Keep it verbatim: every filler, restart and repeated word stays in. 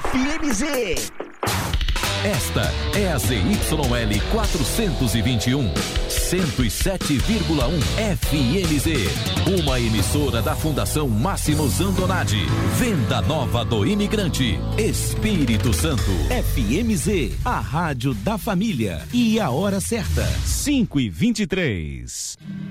F M Z. Esta é a Z Y L quatrocentos e vinte e um, cento e sete vírgula um F M Z, uma emissora da Fundação Máximo Zandonati. Venda Nova do Imigrante, Espírito Santo. F M Z, a rádio da família. E a hora certa, cinco e vinte e três.